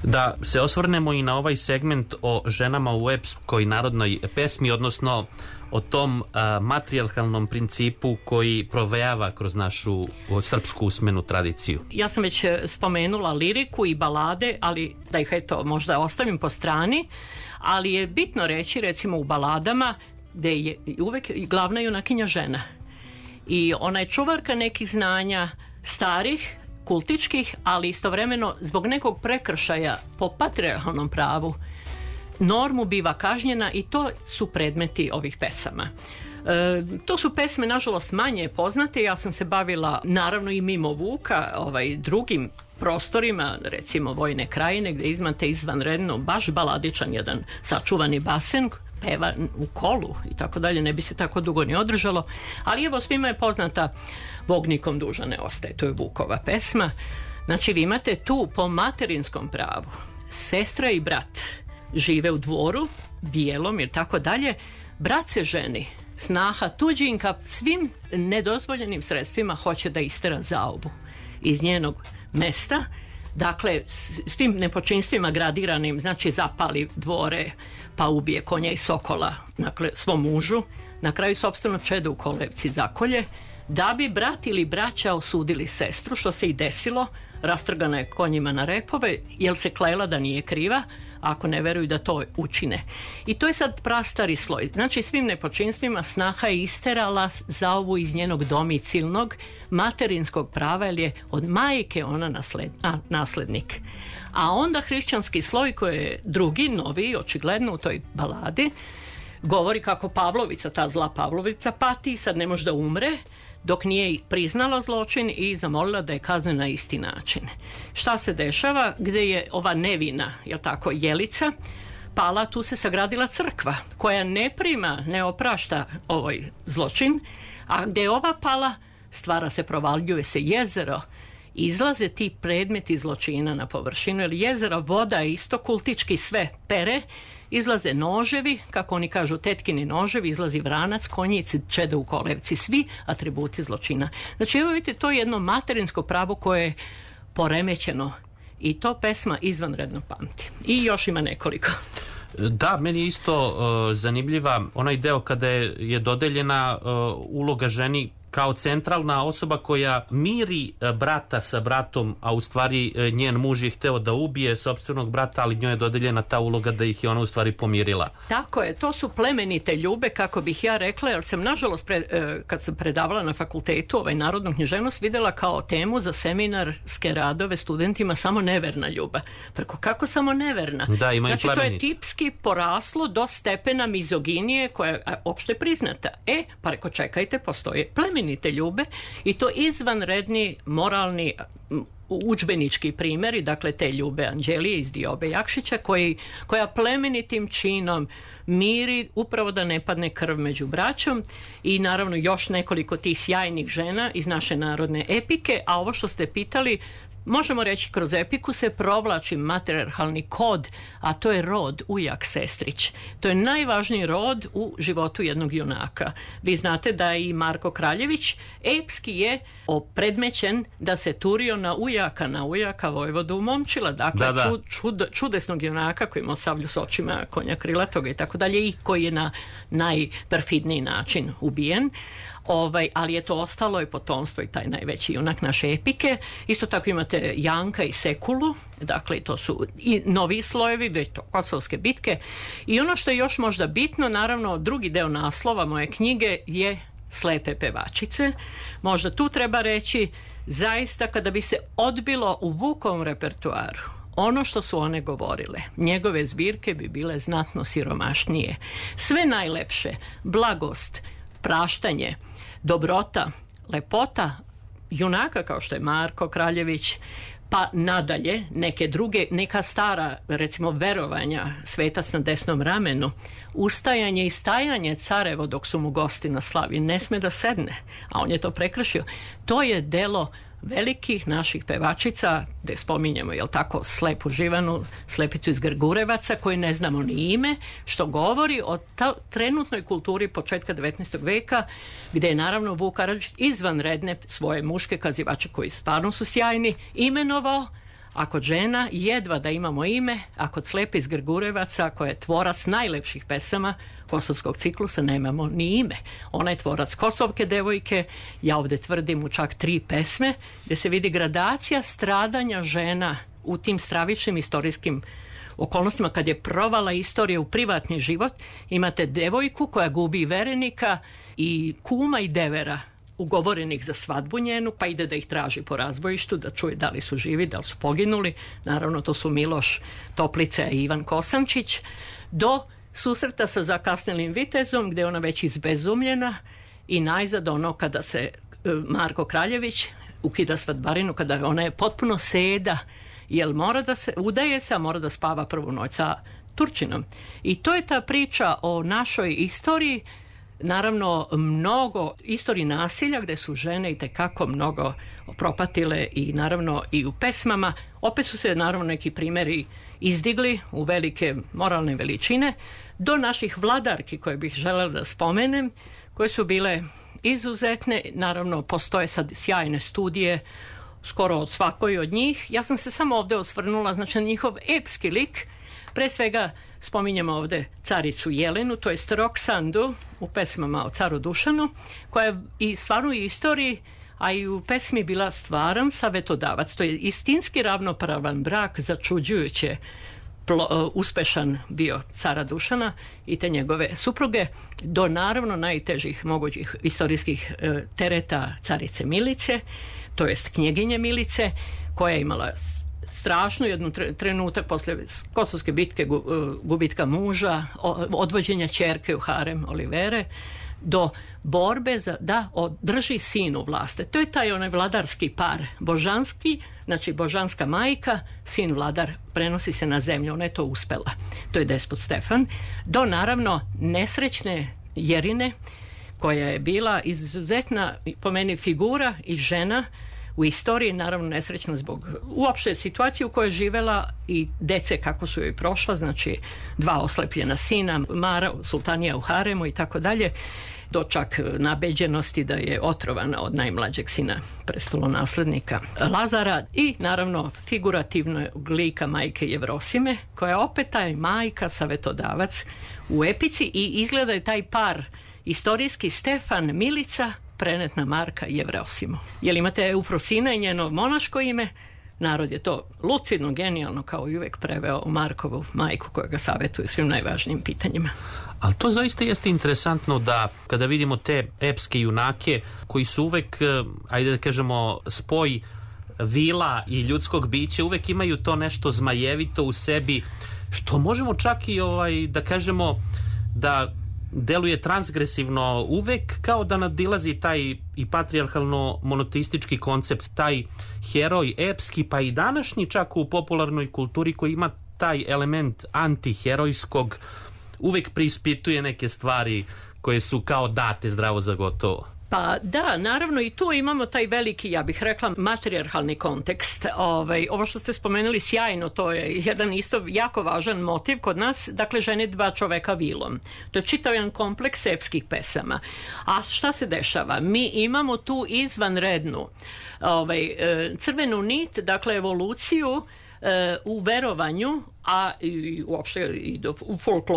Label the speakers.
Speaker 1: Da se osvrnemo i na ovaj segment o ženama u epskoj narodnoj pesmi, odnosno o tom matrijarhalnom principu koji provejava kroz našu srpsku usmenu tradiciju.
Speaker 2: Ja sam već spomenula liriku i balade, ali da ih možda ostavim po strani, ali je bitno reći recimo u baladama gde je uvek glavna junakinja žena. I ona je čuvarka nekih znanja starih, kultičkih, ali istovremeno zbog nekog prekršaja po patrijarhalnom pravu normu biva kažnjena i to su predmeti ovih pesama. To su pesme nažalost manje poznate. Ja sam se bavila naravno i mimo Vuka drugim prostorima, recimo Vojne krajine gdje imate izvanredno baš baladičan jedan sačuvani basen, peva u kolu i tako dalje, ne bi se tako dugo ni održalo, ali evo svima je poznata Bog nikom dužan ne ostaje, to je Vukova pesma. Znači vi imate tu po materinskom pravu sestra i brat žive u dvoru bijelom i tako dalje, brat se ženi, snaha tuđinka svim nedozvoljenim sredstvima hoće da istera zaobu iz njenog mesta, dakle svim nepočinstvima gradiranim, znači zapali dvore pa ubije konja i sokola, dakle svom mužu, na kraju sopstveno čedo u kolevci zakolje, da bi brat ili braća osudili sestru, što se i desilo, rastrgana je konjima na repove, jer se klela da nije kriva, ako ne veruju da to učine. I to je sad prastari sloj. Znači svim nepočinstvima snaha je isterala zaovu iz njenog domicilnog materinskog prava, jer je od majke ona naslednik. A onda hrišćanski sloj koji je drugi, novi, očigledno u toj baladi, govori kako Pavlovica, ta zla Pavlovica pati, sad ne može da umre, dok nije priznala zločin i zamolila da je kazne na isti način. Šta se dešava? Gde je ova nevina, jel tako, Jelica, pala, tu se sagradila crkva koja ne prima, ne oprašta ovaj zločin, a gde je ova pala, stvara se, provaljuje se jezero, izlaze ti predmeti zločina na površinu, jer jezero, voda je isto kultički sve pere, izlaze noževi, kako oni kažu tetkini noževi, izlazi vranac, konjici, čedo u kolevci, svi atributi zločina. Znači evo vidite, to je jedno materinsko pravo koje je poremećeno i to pesma izvanredno pamti. I još ima nekoliko.
Speaker 1: Da, meni je isto zanimljiva onaj deo kada je dodeljena uloga ženi kao centralna osoba koja miri brata sa bratom, a u stvari njen muž je hteo da ubije sopstvenog brata, ali njoj je dodeljena ta uloga da ih je ona u stvari pomirila.
Speaker 2: Tako je, to su plemenite ljube, kako bih ja rekla, jer sam nažalost kad sam predavala na fakultetu narodnu književnost videla kao temu za seminarske radove studentima samo neverna ljubav. Preko kako samo neverna?
Speaker 1: Da, ima
Speaker 2: znači,
Speaker 1: i plemenit.
Speaker 2: To je tipski poraslo do stepena mizoginije koja je opšte priznata. Pa reko, čekajte, postoje plemenite ljube i to izvanredni moralni udžbenički primjeri, dakle te Ljube Anđelije iz Diobe Jakšića koja plemenitim činom miri upravo da ne padne krv među braćom i naravno još nekoliko tih sjajnih žena iz naše narodne epike, a ovo što ste pitali, možemo reći kroz epiku se provlači matrijarhalni kod, a to je rod, ujak, sestrić. To je najvažniji rod u životu jednog junaka. Vi znate da i Marko Kraljević epski je opredmećen da se turio na ujaka vojvodu Momčila, dakle čudesnog junaka koji ima sablju s očima, konja krilatoga i tako dalje, i koji je na najperfidniji način ubijen. Ali je to ostalo i potomstvo i taj najveći junak naše epike. Isto tako imate Janka i Sekulu, dakle to su i novi slojevi, već to kosovske bitke. I ono što je još možda bitno, naravno drugi deo naslova moje knjige je Slepe pevačice. Možda tu treba reći, zaista kada bi se odbilo u Vukovom repertuaru ono što su one govorile, njegove zbirke bi bile znatno siromašnije. Sve najlepše, blagost, praštanje, dobrota, lepota junaka kao što je Marko Kraljević, pa nadalje neka stara, recimo, verovanja, svetac na desnom ramenu, ustajanje i stajanje carevo dok su mu gosti na slavi, ne sme da sedne, a on je to prekršio. To je delo velikih naših pevačica, gde spominjemo, jel tako, Slepu Živanu, Slepicu iz Grgurevaca, koju ne znamo ni ime, što govori o trenutnoj kulturi početka 19. veka, gde je naravno Vuk Karadžić izvanredne svoje muške kazivače, koji stvarno su sjajni, imenovao, a kod žena jedva da imamo ime, a kod Slepe iz Grgurevaca, koja je tvorac najlepših pesama Kosovskog ciklusa, nemamo ni ime. Ona je tvorac Kosovke devojke, ja ovdje tvrdim u čak 3 pesme, gdje se vidi gradacija stradanja žena u tim stravičnim istorijskim okolnostima kad je provala istorija u privatni život. Imate devojku koja gubi verenika i kuma i devera ugovorenih za svadbu njenu, pa ide da ih traži po razbojištu, da čuje da li su živi, da li su poginuli. Naravno, to su Miloš Toplica i Ivan Kosančić. Do susreta sa zakasnelim vitezom, gdje je ona već izbezumljena, i najzad ono kada se Marko Kraljević ukida svadbarinu, kada ona je potpuno seda, jer mora da se udaje se, a mora da spava prvu noć sa Turčinom. I to je ta priča o našoj istoriji, naravno mnogo istoriji nasilja gdje su žene itekako mnogo propatile i naravno i u pesmama. Opet su se naravno neki primjeri izdigli u velike moralne veličine, do naših vladarki koje bih željela da spomenem, koje su bile izuzetne. Naravno postoje sad sjajne studije skoro od svakoj od njih. Ja sam se samo ovdje osvrnula, znači na njihov epski lik. Pre svega spominjemo ovdje caricu Jelenu, to jest Roksandu u pesmama o caru Dušanu, koja je i stvarno u istoriji, a i u pesmi bila stvaran savetodavac. To je istinski ravnopravan brak, začuđujuće uspešan bio cara Dušana i te njegove supruge, do naravno najtežih mogućih istorijskih tereta carice Milice, to jest knjeginje Milice, koja je imala strašno jednu trenutak poslije Kosovske bitke, gubitka muža, odvođenja ćerke u harem Olivere, do borbe da održi sinu vlaste. To je taj onaj vladarski par, božanski, znači božanska majka, sin vladar, prenosi se na zemlju, ona je to uspela. To je despot Stefan. Do naravno nesrećne Jerine, koja je bila izuzetna po meni figura i žena u istoriji, naravno nesrećna zbog uopšte situacije u kojoj je živela i dece kako su joj prošla, znači 2 oslepljena sina, Mara, sultanija u haremu i tako dalje, do čak nabeđenosti da je otrovana od najmlađeg sina prestolonaslednika Lazara, i naravno figurativno lika majke Jevrosime, koja je opet taj majka savetodavac u epici, i izgleda je taj par istorijski Stefan Milica prenet na Marka Jevrosimu. Jer imate Eufrosina i njeno monaško ime, narod je to lucidno, genijalno kao i uvijek preveo u Markovu majku koja ga savjetuje svim najvažnijim pitanjima.
Speaker 1: Ali to zaista jeste interesantno da kada vidimo te epske junake koji su uvek, ajde da kažemo, spoj vila i ljudskog bića, uvek imaju to nešto zmajevito u sebi, što možemo čak i da kažemo da deluje transgresivno uvek, kao da nadilazi taj i patrijarhalno monoteistički koncept, taj heroj epski, pa i današnji čak u popularnoj kulturi koji ima taj element antiherojskog, uvek preispituje neke stvari koje su kao date zdravo za gotovo.
Speaker 2: Pa da, naravno i tu imamo taj veliki, ja bih rekla, matrijarhalni kontekst. Ovo što ste spomenuli sjajno, to je jedan isto jako važan motiv kod nas, dakle ženidba čoveka vilom. To je čitav jedan kompleks epskih pesama. A šta se dešava? Mi imamo tu izvanrednu crvenu nit, dakle evoluciju u verovanju, a i uopšte i u folkloru